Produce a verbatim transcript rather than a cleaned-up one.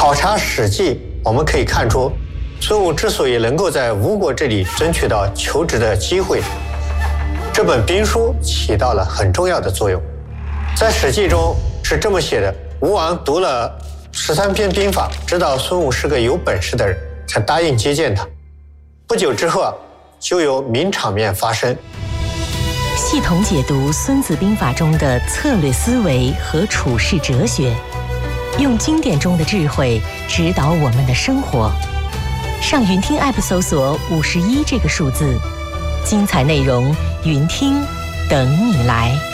考察《史记》，我们可以看出，孙武之所以能够在吴国这里争取到求职的机会，这本兵书起到了很重要的作用。在《史记》中是这么写的：吴王读了十三篇兵法，知道孙武是个有本事的人，才答应接见他。不久之后啊，就有名场面发生。 系统解读《孙子兵法》中的策略思维和处世哲学，用经典中的智慧指导我们的生活。上云听 App 搜索五十一这个数字，精彩内容云听等你来。